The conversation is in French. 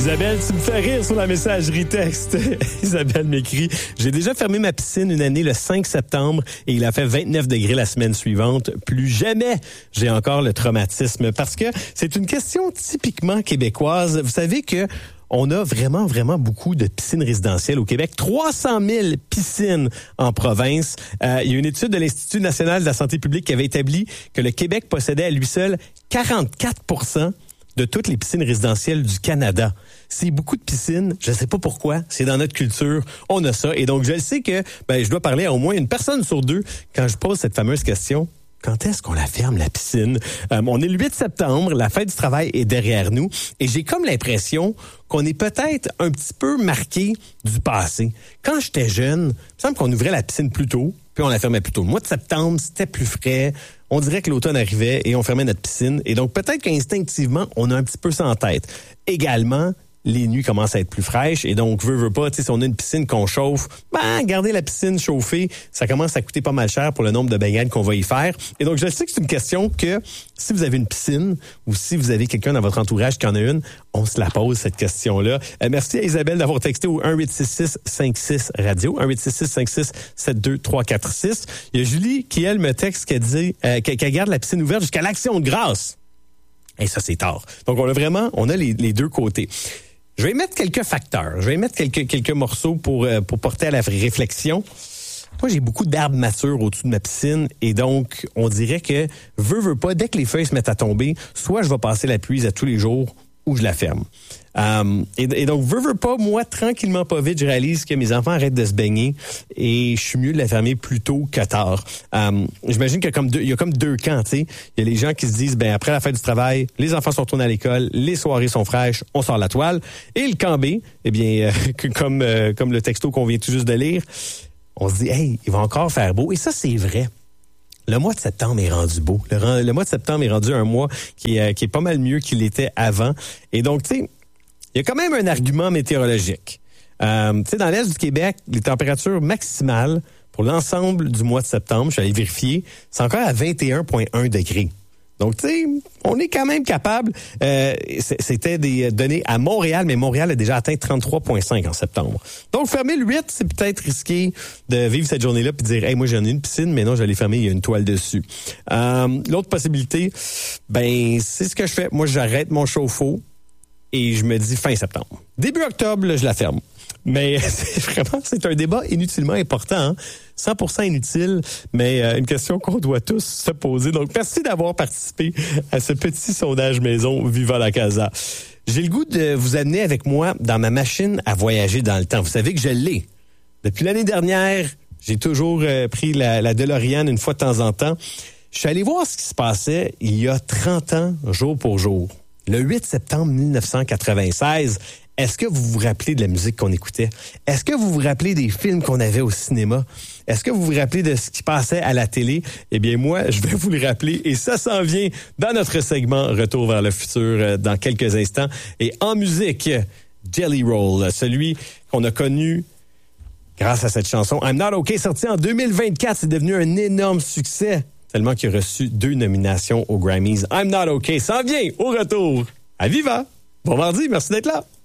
Isabelle, tu me fais rire sur la messagerie texte. Isabelle m'écrit « J'ai déjà fermé ma piscine une année le 5 septembre et il a fait 29 degrés la semaine suivante. Plus jamais j'ai encore le traumatisme. » Parce que c'est une question typiquement québécoise. Vous savez que on a vraiment beaucoup de piscines résidentielles au Québec. 300 000 piscines en province. Il y a une étude de l'Institut national de la santé publique qui avait établi que le Québec possédait à lui seul 44% de toutes les piscines résidentielles du Canada. C'est beaucoup de piscines. Je ne sais pas pourquoi. C'est dans notre culture. On a ça. Et donc, je le sais que je dois parler à au moins une personne sur deux quand je pose cette fameuse question. Quand est-ce qu'on la ferme, la piscine? On est le 8 septembre, la fête du travail est derrière nous et j'ai comme l'impression qu'on est peut-être un petit peu marqué du passé. Quand j'étais jeune, il me semble qu'on ouvrait la piscine plus tôt, puis on la fermait plus tôt. Le mois de septembre, c'était plus frais. On dirait que l'automne arrivait et on fermait notre piscine. Et donc, peut-être qu'instinctivement, on a un petit peu ça en tête. Également, les nuits commencent à être plus fraîches et donc, veut pas, si on a une piscine qu'on chauffe, garder la piscine chauffée, ça commence à coûter pas mal cher pour le nombre de baignades qu'on va y faire. Et donc, je sais que c'est une question que si vous avez une piscine ou si vous avez quelqu'un dans votre entourage qui en a une, on se la pose, cette question-là. Merci à Isabelle d'avoir texté au 1-866-56-RADIO, 1-866-56-72346. Il y a Julie qui, elle, me texte qu'elle dit qu'elle garde la piscine ouverte jusqu'à l'Action de grâce. Et ça, c'est tard. Donc, on a les deux côtés. Je vais mettre quelques facteurs. Je vais mettre quelques morceaux pour porter à la réflexion. Moi, j'ai beaucoup d'arbres matures au-dessus de ma piscine et donc, on dirait que, veut pas, dès que les feuilles se mettent à tomber, soit je vais passer la pluie à tous les jours ou je la ferme. Et donc, veut pas, moi, tranquillement, pas vite, je réalise que mes enfants arrêtent de se baigner et je suis mieux de la fermer plus tôt que tard. J'imagine qu'il y a comme deux camps, tu sais. Il y a les gens qui se disent, après la fête du travail, les enfants sont retournés à l'école, les soirées sont fraîches, on sort la toile. Et le camp B, comme le texto qu'on vient tout juste de lire, on se dit, hey, il va encore faire beau. Et ça, c'est vrai. Le mois de septembre est rendu beau. Le mois de septembre est rendu un mois qui est pas mal mieux qu'il était avant. Et donc, tu sais, il y a quand même un argument météorologique. Tu sais, dans l'est du Québec, les températures maximales pour l'ensemble du mois de septembre, je suis allé vérifier, c'est encore à 21,1 degrés. Donc, tu sais, on est quand même capable. C'était des données à Montréal, mais Montréal a déjà atteint 33,5 en septembre. Donc, fermer le 8, c'est peut-être risqué de vivre cette journée-là puis de dire, hey, moi, j'en ai une piscine, mais non, je l'ai fermée, il y a une toile dessus. L'autre possibilité, c'est ce que je fais. Moi, j'arrête mon chauffe-eau et je me dis fin septembre. Début octobre, là, je la ferme. Mais c'est un débat inutilement important, hein? 100% inutile, mais une question qu'on doit tous se poser. Donc, merci d'avoir participé à ce petit sondage maison Viva la Casa. J'ai le goût de vous amener avec moi dans ma machine à voyager dans le temps. Vous savez que je l'ai. Depuis l'année dernière, j'ai toujours pris la DeLorean une fois de temps en temps. Je suis allé voir ce qui se passait il y a 30 ans, jour pour jour. Le 8 septembre 1996, est-ce que vous vous rappelez de la musique qu'on écoutait? Est-ce que vous vous rappelez des films qu'on avait au cinéma? Est-ce que vous vous rappelez de ce qui passait à la télé? Eh bien, moi, je vais vous le rappeler et ça s'en vient dans notre segment Retour vers le futur dans quelques instants. Et en musique, Jelly Roll, celui qu'on a connu grâce à cette chanson I'm Not OK, sorti en 2024. C'est devenu un énorme succès, tellement qu'il a reçu 2 nominations aux Grammys. I'm Not OK s'en vient au retour à Viva. Bon mardi, merci d'être là.